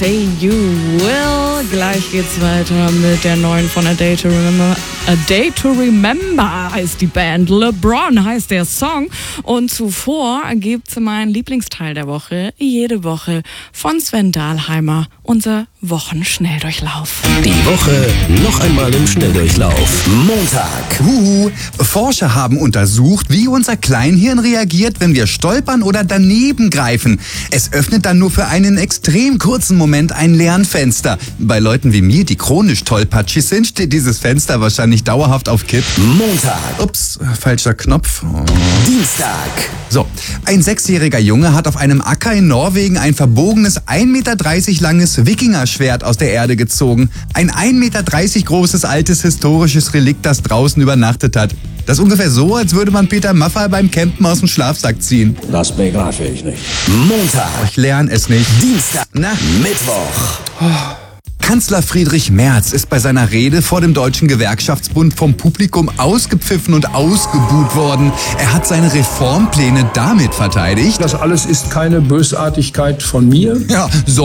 Say You Will. Gleich geht's weiter mit der neuen von A Day to Remember. A Day to Remember heißt die Band. LeBron heißt der Song. Und zuvor gibt's meinen Lieblingsteil der Woche. Jede Woche von Sven Dahlheimer. Unser Wochenschnelldurchlauf. Die Woche noch einmal im Schnelldurchlauf. Montag. Forscher haben untersucht, wie unser Kleinhirn reagiert, wenn wir stolpern oder daneben greifen. Es öffnet dann nur für einen extrem kurzen Moment ein Lernfenster. Bei Leuten wie mir, die chronisch tollpatschig sind, steht dieses Fenster wahrscheinlich dauerhaft auf Kipp. Montag. Ups, falscher Knopf. Oh. Dienstag. So, ein 6-jähriger Junge hat auf einem Acker in Norwegen ein verbogenes 1,30 Meter langes Wikingerschwert aus der Erde gezogen. Ein 1,30 Meter großes altes historisches Relikt, das draußen übernachtet hat. Das ist ungefähr so, als würde man Peter Maffay beim Campen aus dem Schlafsack ziehen. Das begreife ich nicht. Montag. Ich lerne es nicht. Dienstag. Na? Mittwoch. Kanzler Friedrich Merz ist bei seiner Rede vor dem Deutschen Gewerkschaftsbund vom Publikum ausgepfiffen und ausgebuht worden. Er hat seine Reformpläne damit verteidigt. Das alles ist keine Bösartigkeit von mir. Ja, so